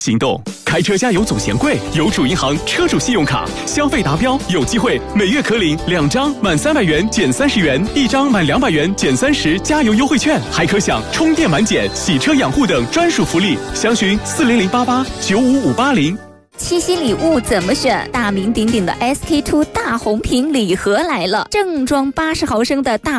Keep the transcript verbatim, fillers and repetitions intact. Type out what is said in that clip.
行动，开车加油总嫌贵，有主银行车主信用卡消费达标有机会每月可领两张满三百元减三十元，一张满两百元减三十加油优惠券，还可享充电满减、洗车养护等专属福利。详询四零零八八九五五八零。 七夕礼物怎么选？大名鼎鼎的 S K two 大红瓶礼盒来了，正装八十毫升的大